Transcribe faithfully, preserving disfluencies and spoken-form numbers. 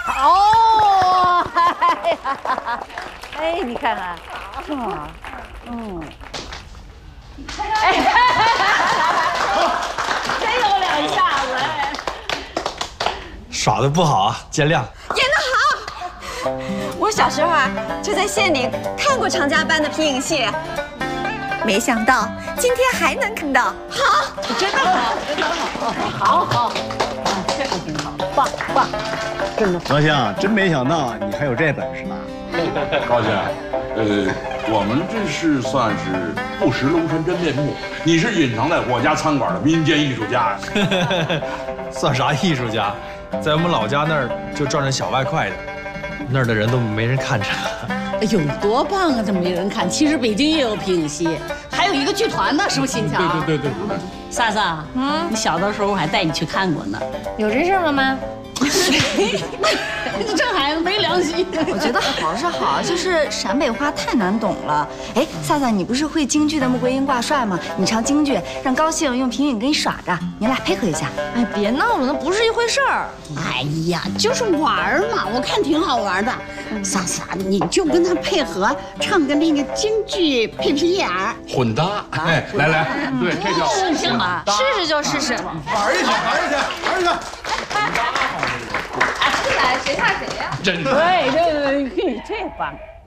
哦，哎呀，哎，你看看，是吗？嗯，哎，真有两下子，哎， 耍的不好啊，见谅。 演得好！我小时候啊，就在县里看过常家班的皮影戏，没想到今天还能看到。好， 真的好，真的好，好好，确实挺好，棒棒，真的。 高兴，真没想到你还有这本事呢。 高兴，呃，我们这是算是不识庐山真面目，你是隐藏在我家餐馆的民间艺术家呀。 算啥艺术家？在我们老家那儿就赚着小外快的，那儿的人都没人看着。 哎呦，多棒啊！这没人看。其实北京也有皮影戏，还有一个剧团呢，是不是新强？ 对对对对。 萨萨，嗯，你小的时候我还带你去看过呢。 有这事儿吗，妈？ 这孩子没良心。 我觉得好是好，就是陕北话太难懂了。哎，萨萨，你不是会京剧的穆桂英挂帅吗？你唱京剧，让高兴用评语给你耍着，你俩配合一下。 哎，别闹了，那不是一回事儿。 哎呀，就是玩嘛，我看挺好玩的。萨萨，你就跟他配合，唱个那个京剧配皮眼儿， 混搭。哎，来来，对，这叫试试嘛， 试试就试试， 玩一下，玩一下，玩一下。 来谁怕谁呀？ 真对对对，嘿，这棒。